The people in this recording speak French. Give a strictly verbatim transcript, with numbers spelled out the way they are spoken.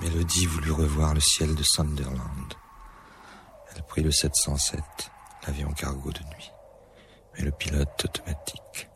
Mélodie voulut revoir le ciel de Sunderland. Elle prit le sept cent sept, l'avion cargo de nuit, mais le pilote automatique